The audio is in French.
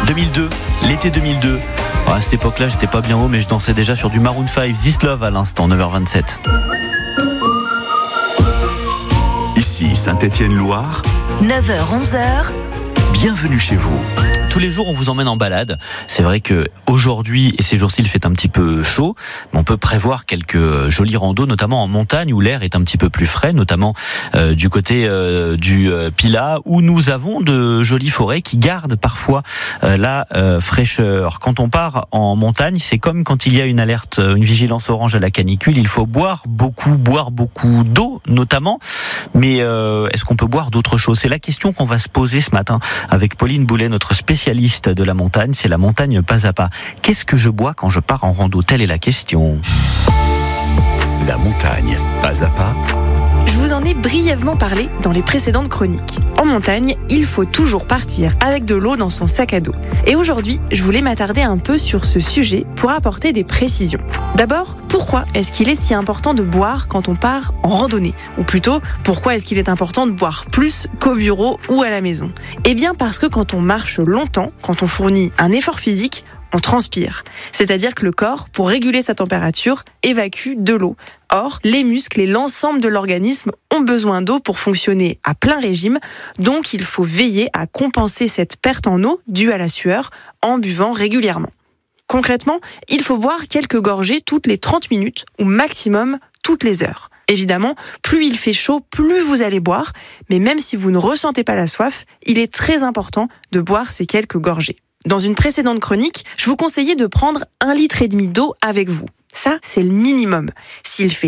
2002, l'été 2002. À cette époque-là, j'étais pas bien haut, mais je dansais déjà sur du Maroon 5, This Love à l'instant, 9h27. Ici Saint-Étienne-Loire, 9h-11h, bienvenue chez vous. Tous les jours, on vous emmène en balade. C'est vrai que aujourd'hui et ces jours-ci, il fait un petit peu chaud, mais on peut prévoir quelques jolis randos, notamment en montagne où l'air est un petit peu plus frais, notamment du côté du Pilat, où nous avons de jolies forêts qui gardent parfois la fraîcheur. Quand on part en montagne, c'est comme quand il y a une alerte, une vigilance orange à la canicule. Il faut boire beaucoup d'eau, notamment. Mais est-ce qu'on peut boire d'autres choses ? C'est la question qu'on va se poser ce matin avec Pauline Boulet, notre spécialiste de la montagne. C'est la montagne pas à pas. Qu'est-ce que je bois quand je pars en rando ? Telle est la question. La montagne, pas à pas. Je vous en ai brièvement parlé dans les précédentes chroniques. En montagne, il faut toujours partir avec de l'eau dans son sac à dos. Et aujourd'hui, je voulais m'attarder un peu sur ce sujet pour apporter des précisions. D'abord, pourquoi est-ce qu'il est si important de boire quand on part en randonnée ? Ou plutôt, pourquoi est-ce qu'il est important de boire plus qu'au bureau ou à la maison ? Eh bien parce que quand on marche longtemps, quand on fournit un effort physique, on transpire. C'est-à-dire que le corps, pour réguler sa température, évacue de l'eau. Or, les muscles et l'ensemble de l'organisme ont besoin d'eau pour fonctionner à plein régime, donc il faut veiller à compenser cette perte en eau due à la sueur en buvant régulièrement. Concrètement, il faut boire quelques gorgées toutes les 30 minutes ou maximum toutes les heures. Évidemment, plus il fait chaud, plus vous allez boire, mais même si vous ne ressentez pas la soif, il est très important de boire ces quelques gorgées. Dans une précédente chronique, je vous conseillais de prendre 1,5 litre d'eau avec vous. Ça, c'est le minimum. S'il fait